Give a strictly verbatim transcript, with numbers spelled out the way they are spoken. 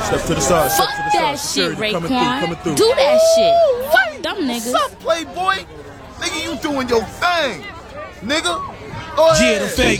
Step to the side. Fuck Step to the that side. shit, Security coming through, Raekwon. coming through. Do that shit. Fuck them niggas. What's up, Playboy? Nigga, you doing your thing. Nigga, go ahead. Yeah, the fake.